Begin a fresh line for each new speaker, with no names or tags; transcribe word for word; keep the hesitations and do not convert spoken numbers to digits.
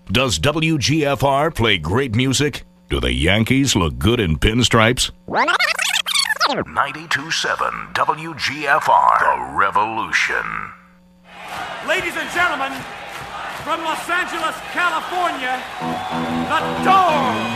Does W G F R play great music? Do the Yankees look good in pinstripes? ninety-two point seven W G F R, The Revolution.
Ladies and gentlemen, from Los Angeles, California, the Dome.